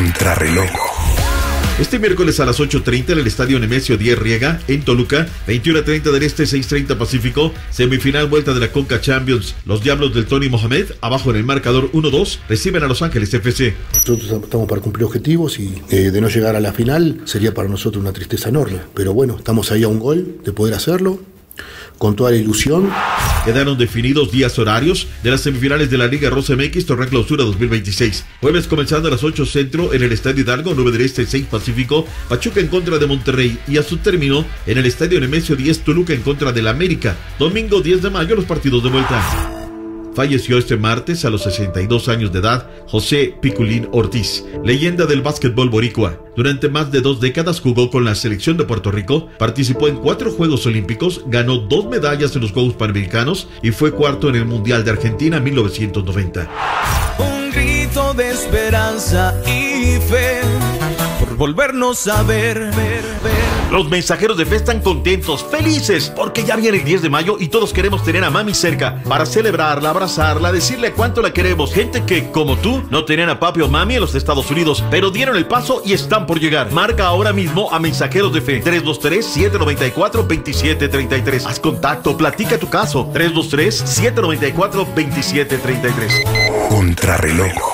Contrarreloj. Este miércoles a las 8:30 en el Estadio Nemesio 10 Riega, en Toluca, 21:30 del Este, 6:30 Pacífico, semifinal vuelta de la Conca Champions. Los Diablos del Tony Mohamed, abajo en el marcador 1-2, reciben a Los Ángeles FC. Nosotros estamos para cumplir objetivos y de no llegar a la final sería para nosotros una tristeza enorme. Pero bueno, estamos ahí a un gol de poder hacerlo, con toda la ilusión. Quedaron definidos días horarios de las semifinales de la Liga Rosa MX Torneo Clausura 2026. Jueves comenzando a las 8 centro en el Estadio Hidalgo, 9 del Este, 6 Pacífico, Pachuca en contra de Monterrey, y a su término en el Estadio Nemesio 10 Toluca en contra del América. Domingo 10 de mayo los partidos de vuelta. Falleció este martes a los 62 años de edad José Piculín Ortiz, leyenda del básquetbol boricua. Durante más de 2 décadas jugó con la selección de Puerto Rico, participó en 4 Juegos Olímpicos, ganó 2 medallas en los Juegos Panamericanos y fue cuarto en el Mundial de Argentina en 1990. Un grito de esperanza y fe por volvernos a ver. Los mensajeros de fe están contentos, felices, porque ya viene el 10 de mayo y todos queremos tener a mami cerca para celebrarla, abrazarla, decirle cuánto la queremos. Gente que, como tú, no tenían a papi o mami en los Estados Unidos, pero dieron el paso y están por llegar. Marca ahora mismo a Mensajeros de Fe, 323-794-2733. Haz contacto, platica tu caso, 323-794-2733. Contrarreloj.